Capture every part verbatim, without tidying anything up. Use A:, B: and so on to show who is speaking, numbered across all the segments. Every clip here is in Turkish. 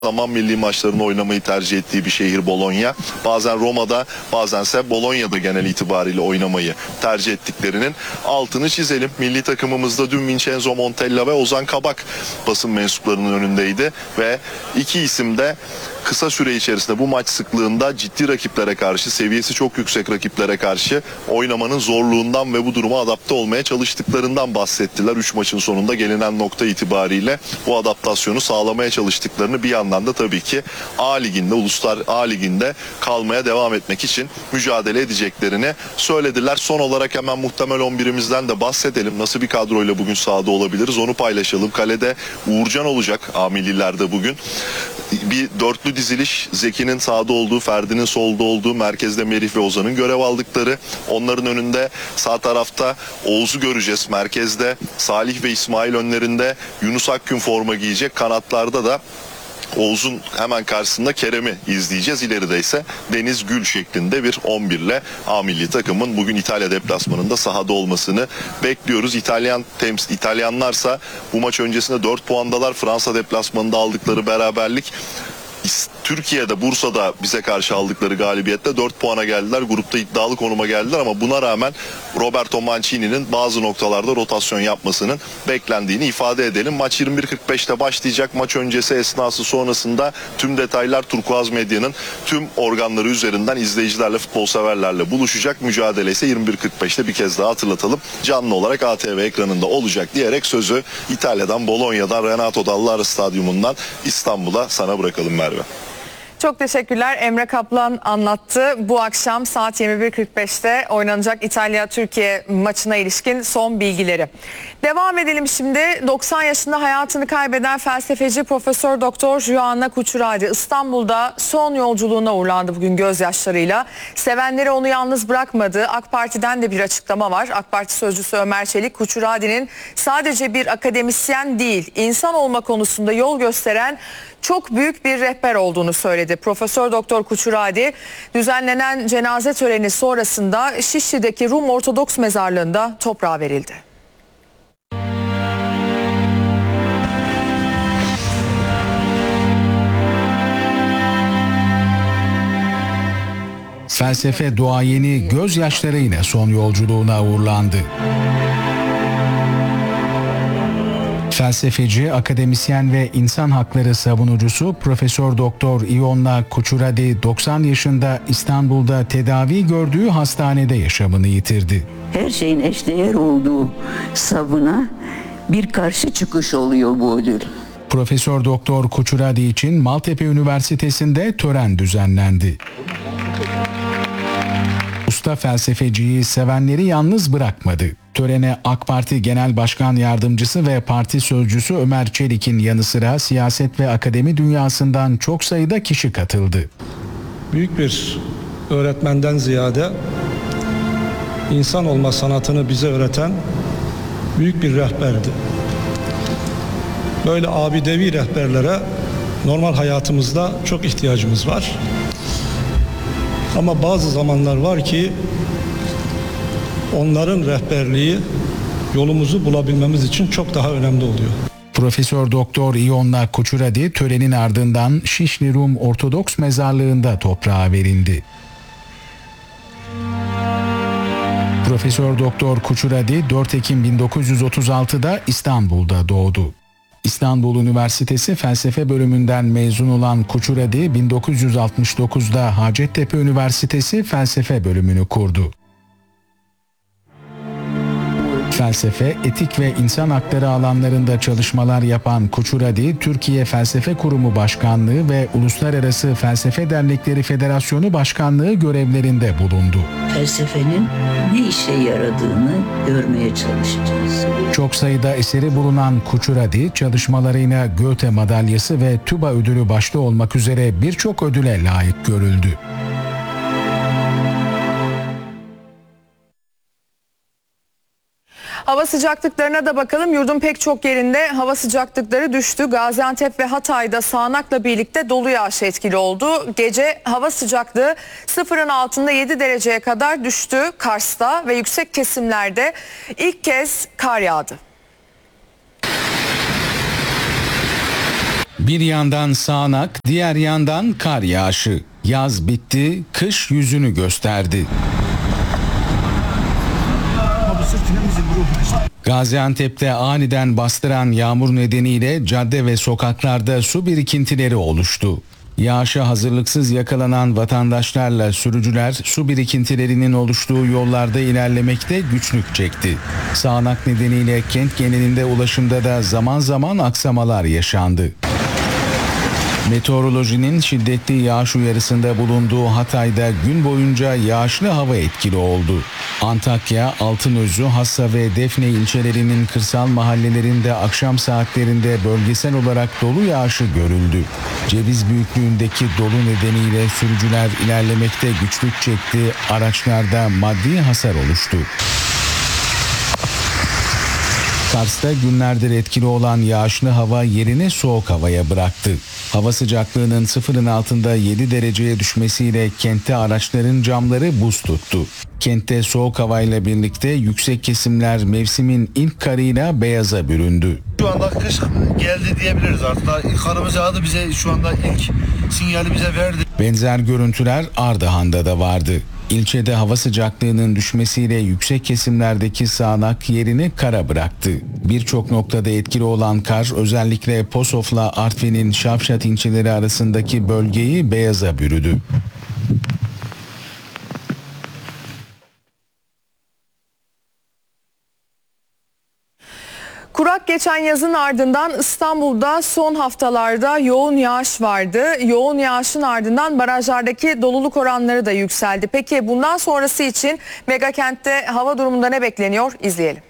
A: zaman milli maçlarını oynamayı tercih ettiği bir şehir Bologna. Bazen Roma'da, bazense Bologna'da genel itibariyle oynamayı tercih ettiklerinin altını çizelim. Milli takımımızda dün Vincenzo Montella ve Ozan Kabak basın mensuplarının önündeydi ve iki isim de kısa süre içerisinde bu maç sıklığında ciddi rakiplere karşı, seviyesi çok yüksek rakiplere karşı oynamanın zorluğundan ve bu duruma adapte olmaya çalıştıklarından bahsettiler. Üç maçın sonunda gelinen nokta itibariyle bu adaptasyonu sağlamaya çalıştıklarını, bir yandan da tabii ki A Ligi'nde, Uluslar A Ligi'nde kalmaya devam etmek için mücadele edeceklerini söylediler. Son olarak hemen muhtemel on birimizden de bahsedelim. Nasıl bir kadroyla bugün sahada olabiliriz onu paylaşalım. Kalede Uğurcan olacak A Millilerde bugün. Bir dörtlü diziliş, Zeki'nin sağda olduğu, Ferdi'nin solda olduğu, merkezde Merih ve Ozan'ın görev aldıkları. Onların önünde sağ tarafta Oğuz'u göreceğiz. Merkezde Salih ve İsmail önlerinde Yunus Akgün forma giyecek. Kanatlarda da Oğuz'un hemen karşısında Kerem'i izleyeceğiz. İleride ise Deniz Gül şeklinde bir on bir ile A milli takımın bugün İtalya deplasmanında sahada olmasını bekliyoruz. İtalyan temsil İtalyanlarsa bu maç öncesinde dört puandalar. Fransa deplasmanında aldıkları beraberlik, Türkiye'de, Bursa'da bize karşı aldıkları galibiyetle dört puana geldiler. Grupta iddialı konuma geldiler ama buna rağmen Roberto Mancini'nin bazı noktalarda rotasyon yapmasının beklendiğini ifade edelim. Maç yirmi bir kırk beşte başlayacak. Maç öncesi, esnası, sonrasında tüm detaylar Turkuaz Medya'nın tüm organları üzerinden izleyicilerle, futbol severlerle buluşacak. Mücadele ise yirmi bir kırk beşte, bir kez daha hatırlatalım, canlı olarak A T V ekranında olacak diyerek sözü İtalya'dan, Bologna'dan, Renato Dall'Ara Stadyumundan İstanbul'a sana bırakalım Merve.
B: Çok teşekkürler. Emre Kaplan anlattı. Bu akşam saat yirmi bir kırk beşte oynanacak İtalya-Türkiye maçına ilişkin son bilgileri. Devam edelim şimdi. doksan yaşında hayatını kaybeden felsefeci Profesör Doktor Juana Kuchuradi İstanbul'da son yolculuğuna uğurlandı bugün gözyaşlarıyla. Sevenleri onu yalnız bırakmadı. AK Parti'den de bir açıklama var. AK Parti sözcüsü Ömer Çelik, Kuchuradi'nin sadece bir akademisyen değil, insan olma konusunda yol gösteren çok büyük bir rehber olduğunu söyledi. Profesör Doktor Kuchuradi düzenlenen cenaze töreni sonrasında Şişli'deki Rum Ortodoks mezarlığında toprağa verildi.
C: Felsefe duayeni gözyaşlarıyla son yolculuğuna uğurlandı. Felsefeci, akademisyen ve insan hakları savunucusu Profesör Doktor Iona Kuchuradi doksan yaşında İstanbul'da tedavi gördüğü hastanede yaşamını yitirdi.
D: Her şeyin eşdeğer olduğu savına bir karşı çıkış oluyor bu ödül.
C: Profesör Doktor Kuchuradi için Maltepe Üniversitesi'nde tören düzenlendi. Usta felsefeciyi sevenleri yalnız bırakmadı. Törene AK Parti Genel Başkan Yardımcısı ve parti sözcüsü Ömer Çelik'in yanı sıra siyaset ve akademi dünyasından çok sayıda kişi katıldı.
E: Büyük bir öğretmenden ziyade insan olma sanatını bize öğreten büyük bir rehberdi. Böyle abidevi rehberlere normal hayatımızda çok ihtiyacımız var. Ama bazı zamanlar var ki onların rehberliği yolumuzu bulabilmemiz için çok daha önemli oluyor.
C: Profesör Doktor Iona Kuchuradi törenin ardından Şişli Rum Ortodoks Mezarlığı'nda toprağa verildi. Profesör Doktor Kuchuradi dört Ekim bin dokuz yüz otuz altıda İstanbul'da doğdu. İstanbul Üniversitesi Felsefe Bölümünden mezun olan Kuchuradi bin dokuz yüz altmış dokuzda Hacettepe Üniversitesi Felsefe Bölümünü kurdu. Felsefe, etik ve insan hakları alanlarında çalışmalar yapan Kuchuradi, Türkiye Felsefe Kurumu Başkanlığı ve Uluslararası Felsefe Dernekleri Federasyonu Başkanlığı görevlerinde bulundu.
D: Felsefenin ne işe yaradığını görmeye çalışacağız.
C: Çok sayıda eseri bulunan Kuchuradi, çalışmalarıyla Goethe Madalyası ve TÜBA ödülü başta olmak üzere birçok ödüle layık görüldü.
B: Hava sıcaklıklarına da bakalım. Yurdun pek çok yerinde hava sıcaklıkları düştü. Gaziantep ve Hatay'da sağanakla birlikte dolu yağış etkili oldu. Gece hava sıcaklığı sıfırın altında yedi dereceye kadar düştü. Kars'ta ve yüksek kesimlerde ilk kez kar yağdı.
C: Bir yandan sağanak, diğer yandan kar yağışı. Yaz bitti, kış yüzünü gösterdi. Gaziantep'te aniden bastıran yağmur nedeniyle cadde ve sokaklarda su birikintileri oluştu. Yağışa hazırlıksız yakalanan vatandaşlarla sürücüler su birikintilerinin oluştuğu yollarda ilerlemekte güçlük çekti. Sağanak nedeniyle kent genelinde ulaşımda da zaman zaman aksamalar yaşandı. Meteorolojinin şiddetli yağış uyarısında bulunduğu Hatay'da gün boyunca yağışlı hava etkili oldu. Antakya, Altınözü, Hassa ve Defne ilçelerinin kırsal mahallelerinde akşam saatlerinde bölgesel olarak dolu yağışı görüldü. Ceviz büyüklüğündeki dolu nedeniyle sürücüler ilerlemekte güçlük çekti, araçlarda maddi hasar oluştu. Kars'ta günlerdir etkili olan yağışlı hava yerini soğuk havaya bıraktı. Hava sıcaklığının sıfırın altında yedi dereceye düşmesiyle kentte araçların camları buz tuttu. Kentte soğuk havayla birlikte yüksek kesimler mevsimin ilk karıyla beyaza büründü.
F: Şu anda kış geldi diyebiliriz artık. Daha ilk karımız yağdı, bize şu anda ilk sinyali bize verdi.
C: Benzer görüntüler Ardahan'da da vardı. İlçede hava sıcaklığının düşmesiyle yüksek kesimlerdeki sağanak yerini kara bıraktı. Birçok noktada etkili olan kar özellikle Posof'la Artvin'in Şavşat ilçeleri arasındaki bölgeyi beyaza bürüdü.
B: Kurak geçen yazın ardından İstanbul'da son haftalarda yoğun yağış vardı. Yoğun yağışın ardından barajlardaki doluluk oranları da yükseldi. Peki bundan sonrası için Megakent'te hava durumunda ne bekleniyor? İzleyelim.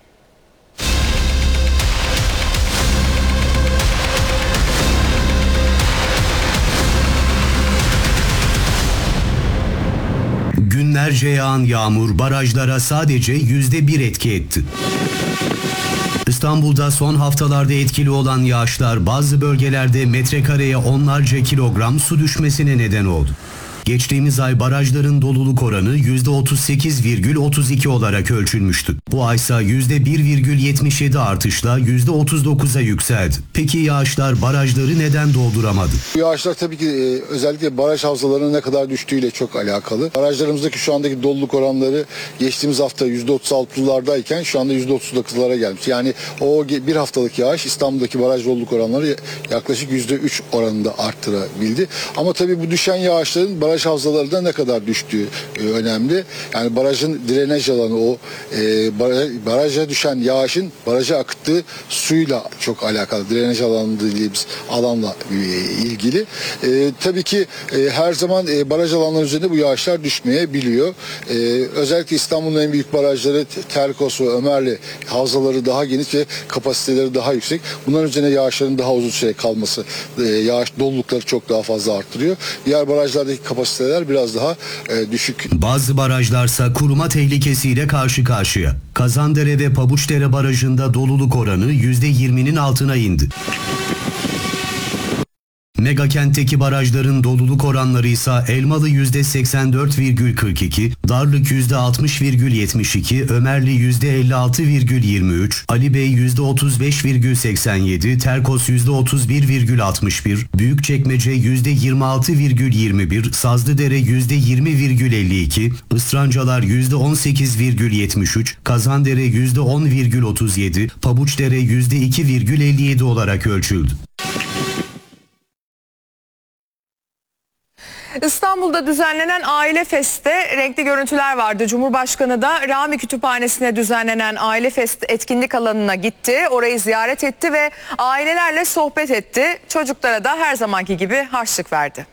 G: Günlerce yağan yağmur barajlara sadece yüzde bir etki etti. İstanbul'da son haftalarda etkili olan yağışlar bazı bölgelerde metrekareye onlarca kilogram su düşmesine neden oldu. Geçtiğimiz ay barajların doluluk oranı yüzde otuz sekiz virgül otuz iki olarak ölçülmüştü. Bu aysa yüzde bir virgül yetmiş yedi artışla yüzde otuz dokuza yükseldi. Peki yağışlar barajları neden dolduramadı?
H: Bu yağışlar tabii ki e, özellikle baraj havzalarının ne kadar düştüğüyle çok alakalı. Barajlarımızdaki şu andaki doluluk oranları geçtiğimiz hafta yüzde otuz altılardayken şu anda yüzde otuz dokuzlara gelmiş. Yani o bir haftalık yağış İstanbul'daki baraj doluluk oranları yaklaşık yüzde üç oranında arttırabildi. Ama tabii bu düşen yağışların baraj baraj havzalarında ne kadar düştüğü e, önemli. Yani barajın drenaj alanı, o e, baraja düşen yağışın baraja akıttığı suyla çok alakalı. Drenaj alanı dediğimiz alanla e, ilgili. E, tabii ki e, her zaman e, baraj alanları üzerinde bu yağışlar düşmeyebiliyor. E, özellikle İstanbul'un en büyük barajları Terkos ve Ömerli havzaları daha geniş ve kapasiteleri daha yüksek. Bunların üzerine yağışların daha uzun süre kalması, e, yağış dolulukları çok daha fazla arttırıyor. Diğer barajlardaki kapasiteler biraz daha e, düşük.
G: Bazı barajlarsa kuruma tehlikesiyle karşı karşıya. Kazandere ve Pabuçdere barajında doluluk oranı yüzde yirminin altına indi. Megakent'teki barajların doluluk oranları ise Elmalı yüzde seksen dört virgül kırk iki, Darlık yüzde altmış virgül yetmiş iki, Ömerli yüzde elli altı virgül yirmi üç, Ali Bey yüzde otuz beş virgül seksen yedi, Terkos yüzde otuz bir virgül altmış bir, Büyükçekmece yüzde yirmi altı virgül yirmi bir, Sazlıdere yüzde yirmi virgül elli iki, Israncalar yüzde on sekiz virgül yetmiş üç, Kazandere yüzde on virgül otuz yedi, Pabuçdere yüzde iki virgül elli yedi olarak ölçüldü.
B: İstanbul'da düzenlenen Aile Fest'te renkli görüntüler vardı. Cumhurbaşkanı da Rami Kütüphanesi'ne düzenlenen Aile Fest etkinlik alanına gitti. Orayı ziyaret etti ve ailelerle sohbet etti. Çocuklara da her zamanki gibi harçlık verdi.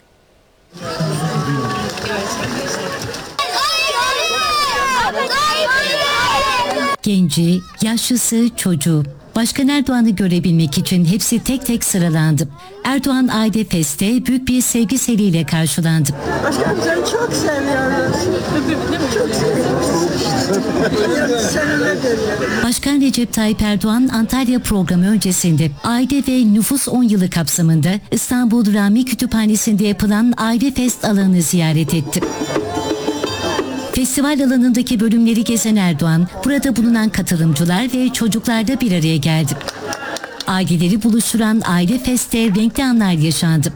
I: Genci, yaşlısı, çocuğu. Başkan Erdoğan'ı görebilmek için hepsi tek tek sıralandı. Erdoğan Aile Fest'te büyük bir sevgi seliyle karşılandı.
J: Başkanım seni çok seviyoruz. Çok seviyoruz. Seninle geliyorum.
I: Başkan Recep Tayyip Erdoğan Antalya programı öncesinde Aile ve Nüfus on yılı kapsamında İstanbul Rami Kütüphanesi'nde yapılan Aile Fest alanını ziyaret etti. Festival alanındaki bölümleri gezen Erdoğan, burada bulunan katılımcılar ve çocuklar da bir araya geldi. Aileleri buluşturan Aile Fest'te renkli anlar yaşandı.